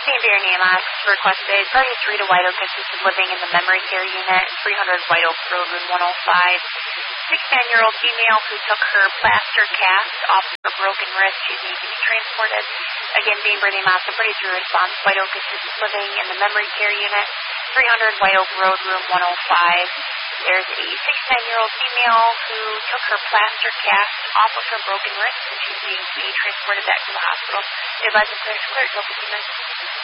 Xavier Namos requested Guardians Rita White Oak assisted living in the memory care unit, 300 White Oak Road, room 105. 69-year-old female who took her plaster cast off her broken wrist. She needs to be transported. Again, Xavier Namos, a pretty true response. White Oak assisted living in the memory care unit, 300 White Oak Road, room 105. There's a 69-year-old female who took her plaster cast off of her broken wrist, and she's being transported back to the hospital. They advise the clear to clear. Go 15 minutes.